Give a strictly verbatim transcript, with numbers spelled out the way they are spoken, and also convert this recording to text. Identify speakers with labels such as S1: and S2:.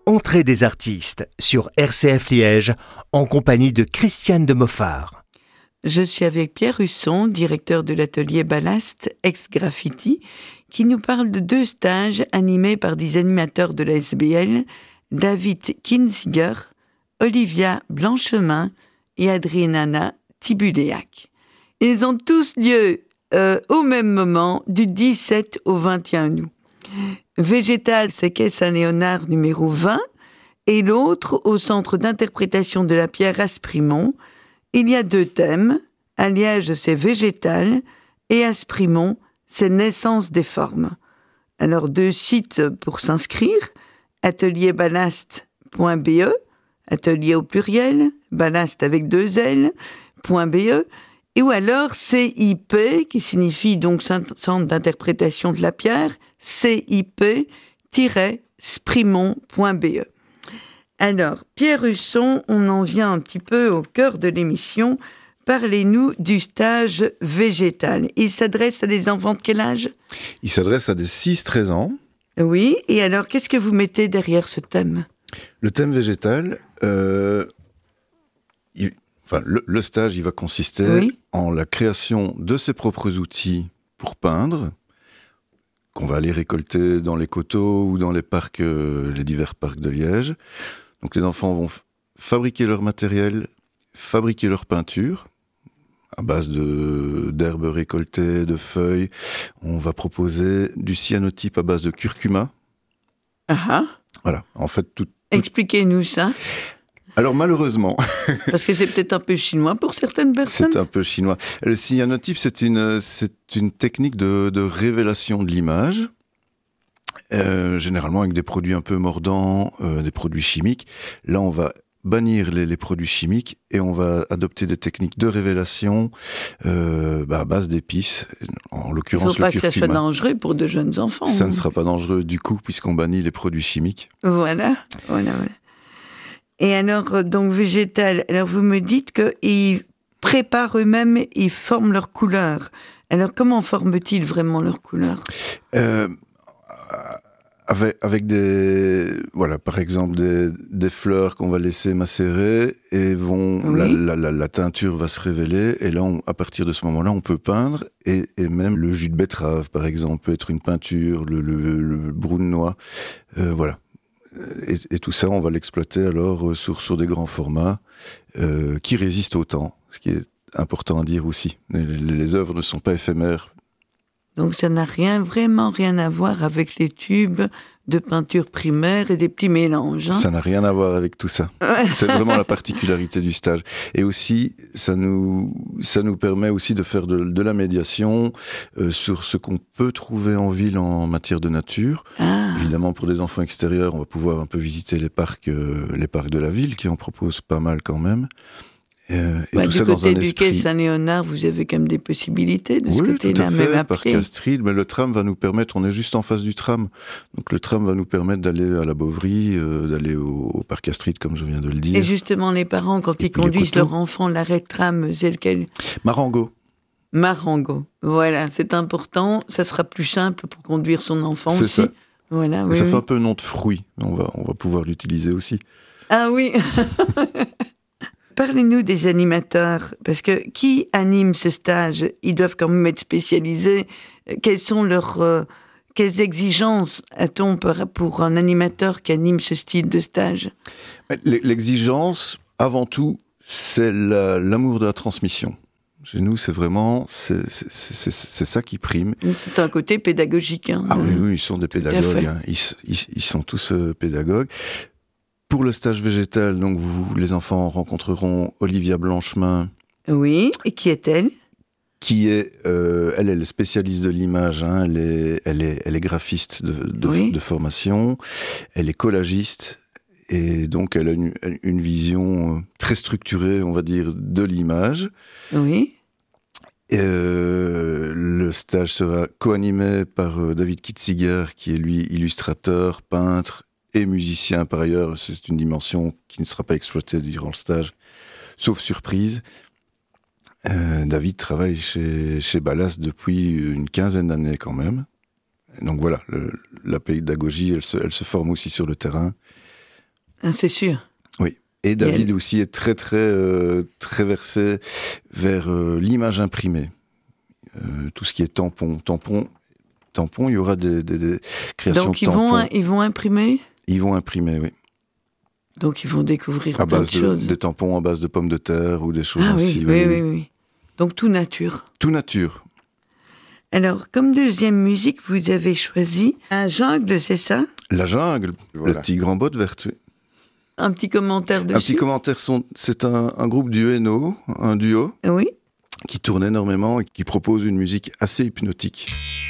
S1: Entrée des artistes sur R C F Liège en compagnie de Christiane de Moffard.
S2: Je suis avec Pierre Husson, directeur de l'atelier Ballast ex-graffiti, qui nous parle de deux stages animés par des animateurs de la S B L, David Kinziger, Olivia Blanchemin et Adriana Tibuléac. Ils ont tous lieu euh, au même moment, du dix-sept au vingt et un août. Végétal, c'est quai Saint-Léonard numéro vingt, et l'autre au centre d'interprétation de la pierre Asprimont. Il y a deux thèmes. À Liège, c'est végétal, et Asprimont, c'est naissance des formes. Alors, deux sites pour s'inscrire, atelier ballast point b e, atelier au pluriel, ballast avec deux L, .be, et ou alors C I P, qui signifie donc Centre d'interprétation de la pierre, C I P Sprimont point b e. Alors, Pierre Husson, on en vient un petit peu au cœur de l'émission. Parlez-nous du stage végétal. Il s'adresse à des enfants de quel âge ?
S3: Il s'adresse à des six treize ans.
S2: Oui, et alors, qu'est-ce que vous mettez derrière ce thème ?
S3: Le thème végétal, euh, il, enfin, le, le stage, il va consister oui. en la création de ses propres outils pour peindre, qu'on va aller récolter dans les coteaux ou dans les parcs, euh, les divers parcs de Liège. Donc les enfants vont f- fabriquer leur matériel, fabriquer leur peinture, à base de, d'herbes récoltées, de feuilles. On va proposer du cyanotype à base de curcuma.
S2: Ah
S3: Voilà, en fait, tout... tout...
S2: Expliquez-nous ça.
S3: Alors malheureusement...
S2: Parce que c'est peut-être un peu chinois pour certaines personnes.
S3: C'est un peu chinois. Le cyanotype, c'est une, c'est une technique de, de révélation de l'image, euh, généralement avec des produits un peu mordants, euh, des produits chimiques. Là, on va bannir les, les produits chimiques et on va adopter des techniques de révélation euh, bah, à base d'épices, en l'occurrence le curcuma.
S2: Il ne faut pas que ça soit dangereux pour de jeunes enfants.
S3: Ça ne sera pas dangereux du coup, puisqu'on bannit les produits chimiques.
S2: Voilà, voilà, voilà. Et alors, donc, végétal, alors vous me dites qu'ils préparent eux-mêmes, ils forment leurs couleurs. Alors, comment forment-ils vraiment leurs couleurs ?
S3: euh, avec, avec des, voilà, par exemple, des, des fleurs qu'on va laisser macérer et vont, oui. la, la, la, la teinture va se révéler. Et là, on, à partir de ce moment-là, on peut peindre. Et, et même le jus de betterave, par exemple, peut être une peinture, le, le, le brou de noix, euh, voilà. Et, et tout ça, on va l'exploiter alors sur, sur des grands formats euh, qui résistent au temps, ce qui est important à dire aussi. Les, les œuvres ne sont pas éphémères.
S2: Donc ça n'a rien, vraiment rien à voir avec les tubes de peinture primaire et des petits mélanges. Hein.
S3: Ça n'a rien à voir avec tout ça. C'est vraiment la particularité du stage. Et aussi, ça nous, ça nous permet aussi de faire de, de la médiation euh, sur ce qu'on peut trouver en ville en matière de nature. Ah. Évidemment, pour des enfants extérieurs, on va pouvoir un peu visiter les parcs, euh, les parcs de la ville, qui en proposent pas mal quand même. Euh, et
S2: ouais,
S3: tout
S2: du
S3: ça
S2: côté
S3: dans un
S2: du
S3: esprit...
S2: quai Saint-Léonard, vous avez quand même des possibilités de
S3: oui,
S2: ce côté-là,
S3: tout à fait,
S2: même à
S3: par
S2: pied.
S3: Castries, mais le tram va nous permettre, on est juste en face du tram, donc le tram va nous permettre d'aller à la Bovry, euh, d'aller au, au parc Castries, comme je viens de le dire.
S2: Et justement, les parents, quand
S3: et
S2: ils conduisent leur enfant, l'arrêt de tram, c'est lequel ?
S3: Marengo.
S2: Marengo, voilà, c'est important, ça sera plus simple pour conduire son enfant
S3: c'est
S2: aussi.
S3: Ça.
S2: Voilà, oui,
S3: ça
S2: oui.
S3: fait un peu nom de fruit, on va, on va pouvoir l'utiliser aussi.
S2: Ah oui. Parlez-nous des animateurs, parce que qui anime ce stage ? Ils doivent quand même être spécialisés. Quelles sont leurs, euh, quelles exigences a-t-on pour un animateur qui anime ce style de stage ?
S3: L'exigence, avant tout, c'est la, l'amour de la transmission. Chez nous, c'est vraiment, c'est, c'est, c'est, c'est ça qui prime.
S2: C'est un côté pédagogique. Hein,
S3: ah oui, oui, ils sont des pédagogues. Hein. Ils, ils, ils sont tous euh, pédagogues. Pour le stage végétal, donc vous, les enfants rencontreront Olivia Blanchemin.
S2: Oui, et qui est-elle ?
S3: Qui est, euh, elle, elle est spécialiste de l'image, hein, elle, est, elle, est, elle est graphiste de, de, oui. de formation, elle est collagiste, et donc elle a une, une vision très structurée, on va dire, de l'image.
S2: Oui.
S3: Euh, le stage sera co-animé par euh, David Kinziger, qui est lui illustrateur, peintre, et musicien par ailleurs. C'est une dimension qui ne sera pas exploitée durant le stage, sauf surprise. Euh, David travaille chez, chez Ballast depuis une quinzaine d'années quand même. Donc voilà, le, la pédagogie, elle se, elle se forme aussi sur le terrain.
S2: Ah, c'est sûr.
S3: Oui. Et David
S2: Et elle...
S3: aussi est très, très, euh, très versé vers euh, l'image imprimée. Euh, tout ce qui est tampon. Tampon, tampon il y aura des, des, des créations
S2: Donc,
S3: de tampons.
S2: Donc, ils vont imprimer ?
S3: Ils vont imprimer, oui.
S2: Donc, ils vont découvrir
S3: à
S2: plein
S3: base
S2: de choses.
S3: De, des tampons à base de pommes de terre ou des choses
S2: ah,
S3: ainsi.
S2: Oui, oui, oui, oui. Donc, tout nature.
S3: Tout nature.
S2: Alors, comme deuxième musique, vous avez choisi un jungle, c'est ça ?
S3: La jungle, voilà. Le tigre en bottes vertes, oui.
S2: Un petit commentaire dessus.
S3: Un petit commentaire, son, c'est un, un groupe du Hainaut, un duo,
S2: oui.
S3: qui tourne énormément et qui propose une musique assez hypnotique.